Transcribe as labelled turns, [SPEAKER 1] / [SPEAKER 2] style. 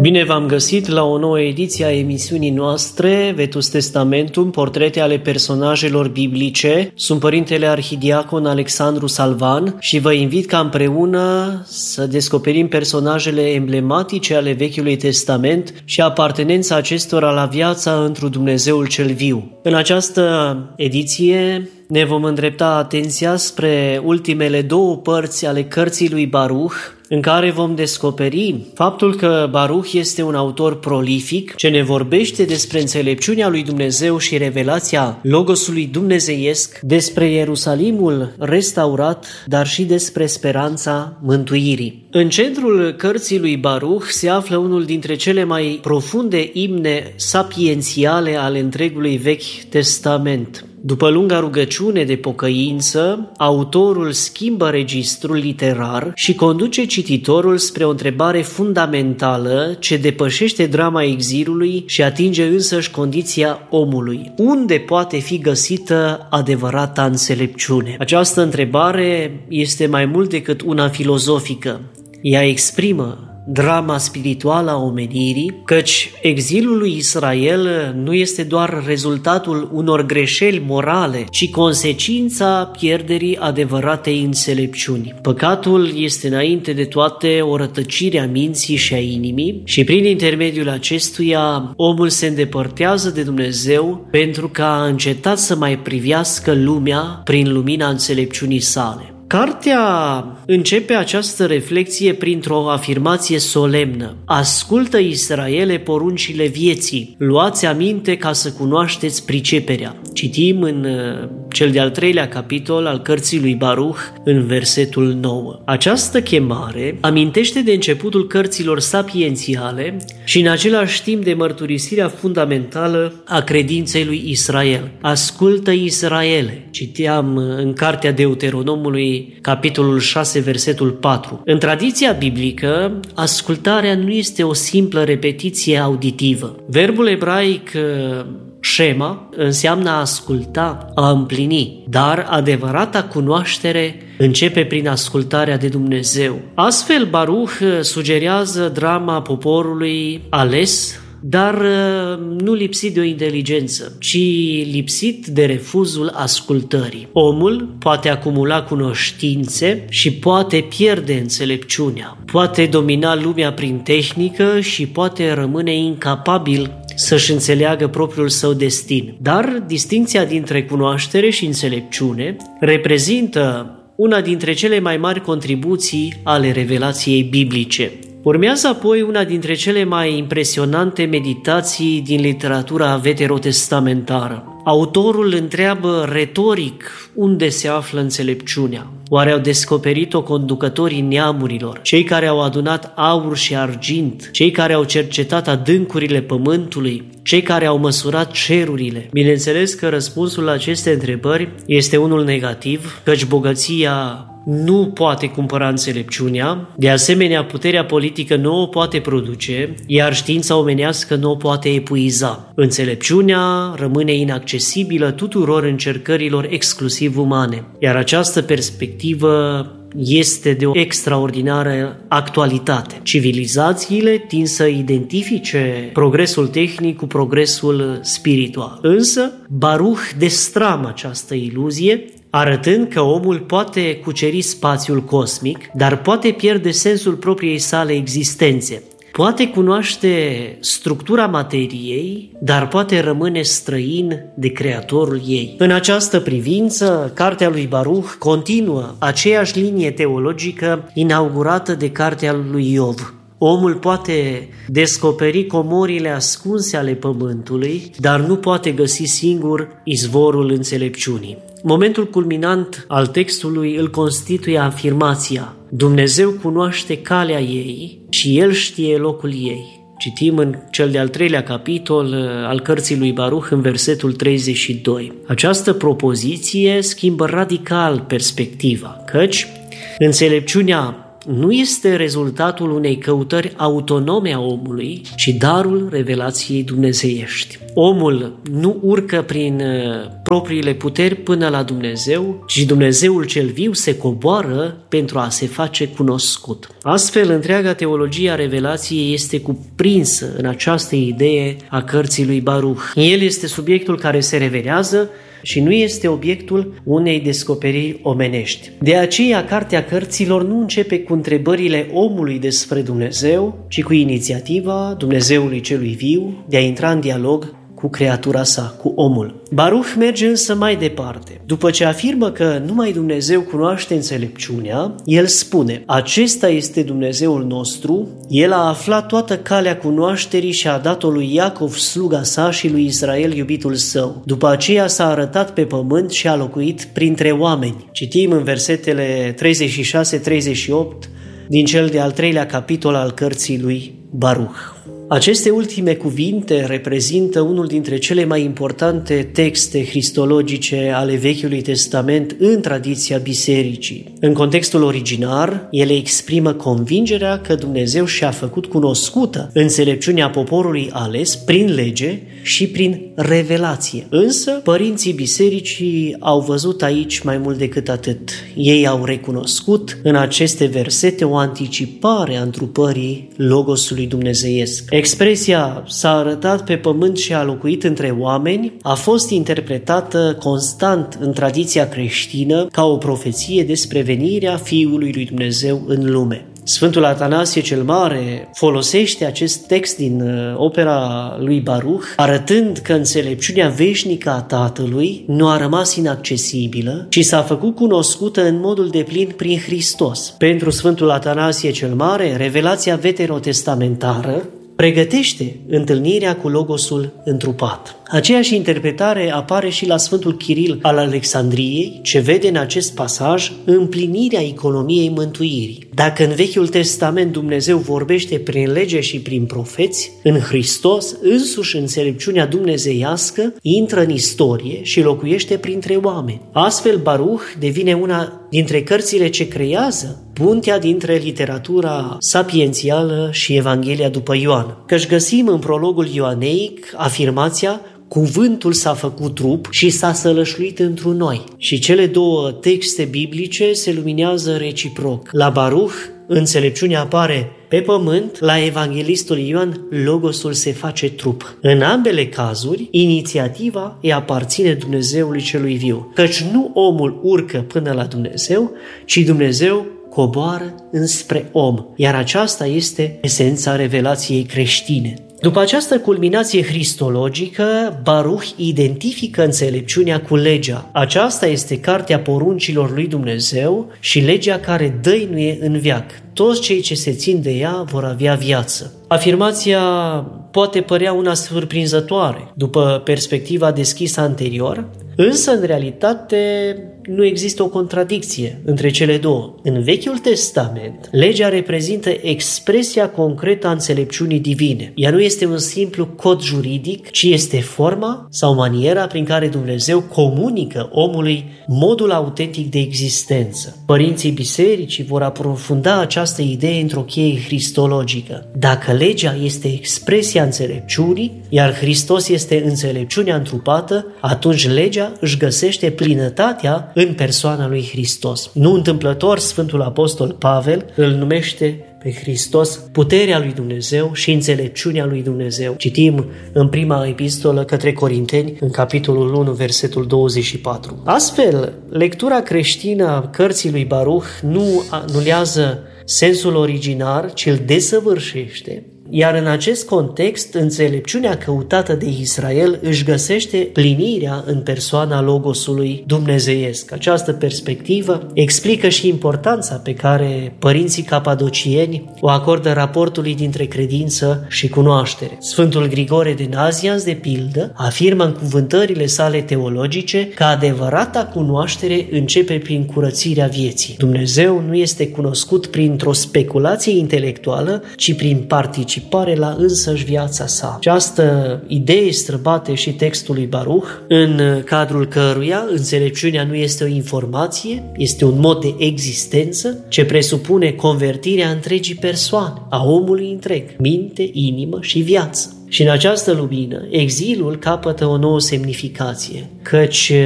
[SPEAKER 1] Bine v-am găsit la o nouă ediție a emisiunii noastre, Vetus Testamentum, portrete ale personajelor biblice. Sunt Părintele Arhidiacon Alexandru Salvan și vă invit ca împreună să descoperim personajele emblematice ale Vechiului Testament și apartenența acestora la viața întru Dumnezeul cel viu. În această ediție ne vom îndrepta atenția spre ultimele două părți ale cărții lui Baruch, în care vom descoperi faptul că Baruch este un autor prolific, ce ne vorbește despre înțelepciunea lui Dumnezeu și revelația Logosului dumnezeiesc, despre Ierusalimul restaurat, dar și despre speranța mântuirii. În centrul cărții lui Baruch se află unul dintre cele mai profunde imne sapiențiale ale întregului Vechi Testament. După lunga rugăciune de pocăință, autorul schimbă registrul literar și conduce cititorul spre o întrebare fundamentală ce depășește drama exilului și atinge însăși condiția omului. Unde poate fi găsită adevărata înțelepciune? Această întrebare este mai mult decât una filozofică. Ea exprimă drama spirituală a omenirii, căci exilul lui Israel nu este doar rezultatul unor greșeli morale, ci consecința pierderii adevăratei înțelepciuni. Păcatul este înainte de toate o rătăcire a minții și a inimii și prin intermediul acestuia omul se îndepărtează de Dumnezeu pentru că a încetat să mai privească lumea prin lumina înțelepciunii sale. Cartea începe această reflexie printr-o afirmație solemnă. Ascultă, Israele, poruncile vieții, luați aminte ca să cunoașteți priceperea. Citim în cel de-al 3-lea capitol al cărții lui Baruch, în versetul 9. Această chemare amintește de începutul cărților sapiențiale și în același timp de mărturisirea fundamentală a credinței lui Israel. Ascultă, Israele, citeam în cartea Deuteronomului, capitolul 6, versetul 4. În tradiția biblică, ascultarea nu este o simplă repetiție auditivă. Verbul ebraic shema înseamnă a asculta, a împlini, dar adevărata cunoaștere începe prin ascultarea de Dumnezeu. Astfel, Baruch sugerează drama poporului ales, dar nu lipsit de o inteligență, ci lipsit de refuzul ascultării. Omul poate acumula cunoștințe și poate pierde înțelepciunea, poate domina lumea prin tehnică și poate rămâne incapabil să-și înțeleagă propriul său destin. Dar distincția dintre cunoaștere și înțelepciune reprezintă una dintre cele mai mari contribuții ale revelației biblice. Urmează apoi una dintre cele mai impresionante meditații din literatura veterotestamentară. Autorul întreabă retoric unde se află înțelepciunea. Oare au descoperit-o conducătorii neamurilor, cei care au adunat aur și argint, cei care au cercetat adâncurile pământului, cei care au măsurat cerurile? Bineînțeles că răspunsul la aceste întrebări este unul negativ, căci bogăția nu poate cumpăra înțelepciunea, de asemenea puterea politică nu o poate produce, iar știința omenească nu o poate epuiza. Înțelepciunea rămâne inaccesibilă tuturor încercărilor exclusiv umane, iar această perspectivă este de o extraordinară actualitate. Civilizațiile tind să identifice progresul tehnic cu progresul spiritual. Însă, Baruch destramă această iluzie, arătând că omul poate cuceri spațiul cosmic, dar poate pierde sensul propriei sale existențe. Poate cunoaște structura materiei, dar poate rămâne străin de creatorul ei. În această privință, cartea lui Baruch continuă aceeași linie teologică inaugurată de cartea lui Iov. Omul poate descoperi comorile ascunse ale pământului, dar nu poate găsi singur izvorul înțelepciunii. Momentul culminant al textului îl constituie afirmația: Dumnezeu cunoaște calea ei și El știe locul ei. Citim în cel de-al 3-lea capitol al cărții lui Baruch în versetul 32. Această propoziție schimbă radical perspectiva, căci înțelepciunea nu este rezultatul unei căutări autonome a omului, ci darul revelației dumnezeiești. Omul nu urcă prin propriile puteri până la Dumnezeu, ci Dumnezeul cel viu se coboară pentru a se face cunoscut. Astfel, întreaga teologie a revelației este cuprinsă în această idee a cărții lui Baruch. El este subiectul care se revelează și nu este obiectul unei descoperiri omenești. De aceea, Cartea Cărților nu începe cu întrebările omului despre Dumnezeu, ci cu inițiativa Dumnezeului celui viu de a intra în dialog cu creatura sa, cu omul. Baruch merge însă mai departe. După ce afirmă că numai Dumnezeu cunoaște înțelepciunea, el spune: acesta este Dumnezeul nostru, el a aflat toată calea cunoașterii și a dat-o lui Iacov, sluga sa, și lui Israel, iubitul său. După aceea s-a arătat pe pământ și a locuit printre oameni. Citim în versetele 36-38 din cel de-al 3-lea capitol al cărții lui Baruch. Aceste ultime cuvinte reprezintă unul dintre cele mai importante texte cristologice ale Vechiului Testament în tradiția bisericii. În contextul originar, ele exprimă convingerea că Dumnezeu și-a făcut cunoscută înțelepciunea poporului ales prin lege și prin revelație. Însă, părinții bisericii au văzut aici mai mult decât atât. Ei au recunoscut în aceste versete o anticipare a întrupării Logosului dumnezeiesc. Expresia "s-a arătat pe pământ și a locuit între oameni" a fost interpretată constant în tradiția creștină ca o profeție despre venirea Fiului lui Dumnezeu în lume. Sfântul Atanasie cel Mare folosește acest text din opera lui Baruch, arătând că înțelepciunea veșnică a Tatălui nu a rămas inaccesibilă, ci s-a făcut cunoscută în modul deplin prin Hristos. Pentru Sfântul Atanasie cel Mare, revelația veterotestamentară pregătește întâlnirea cu Logosul întrupat. Aceeași interpretare apare și la Sfântul Chiril al Alexandriei, ce vede în acest pasaj împlinirea economiei mântuirii. Dacă în Vechiul Testament Dumnezeu vorbește prin lege și prin profeți, în Hristos însuși înțelepciunea dumnezeiască intră în istorie și locuiește printre oameni. Astfel, Baruch devine una dintre cărțile ce creează puntea dintre literatura sapiențială și Evanghelia după Ioan. Căci găsim în prologul ioaneic afirmația: cuvântul s-a făcut trup și s-a sălășluit întru noi. Și cele două texte biblice se luminează reciproc. La Baruch, înțelepciunea apare pe pământ, la evanghelistul Ioan, Logosul se face trup. În ambele cazuri, inițiativa îi aparține Dumnezeului celui viu, căci nu omul urcă până la Dumnezeu, ci Dumnezeu coboară înspre om, iar aceasta este esența revelației creștine. După această culminație cristologică, Baruch identifică înțelepciunea cu legea. Aceasta este cartea poruncilor lui Dumnezeu și legea care dăinuie în veac. Toți cei ce se țin de ea vor avea viață. Afirmația poate părea una surprinzătoare după perspectiva deschisă anterior, însă în realitate nu există o contradicție între cele două. În Vechiul Testament, legea reprezintă expresia concretă a înțelepciunii divine. Ea nu este un simplu cod juridic, ci este forma sau maniera prin care Dumnezeu comunică omului modul autentic de existență. Părinții bisericii vor aprofunda această idee într-o cheie cristologică. Dacă legea este expresia înțelepciunii, iar Hristos este înțelepciunea întrupată, atunci legea își găsește plinătatea în persoana lui Hristos. Nu întâmplător, Sfântul Apostol Pavel îl numește pe Hristos puterea lui Dumnezeu și înțelepciunea lui Dumnezeu. Citim în prima epistolă către Corinteni, în capitolul 1, versetul 24. Astfel, lectura creștină a cărții lui Baruch nu anulează sensul originar, ci îl desăvârșește, iar în acest context, înțelepciunea căutată de Israel își găsește plinirea în persoana Logosului dumnezeiesc. Această perspectivă explică și importanța pe care părinții capadocieni o acordă raportului dintre credință și cunoaștere. Sfântul Grigore de Nazianz, de pildă, afirmă în cuvântările sale teologice că adevărata cunoaștere începe prin curățirea vieții. Dumnezeu nu este cunoscut printr-o speculație intelectuală, ci prin participare participare la însăși viața sa. Această idee străbate și textul lui Baruch, în cadrul căruia înțelepciunea nu este o informație, este un mod de existență ce presupune convertirea întregii persoane, a omului întreg, minte, inimă și viață. Și în această lumină, exilul capătă o nouă semnificație, căci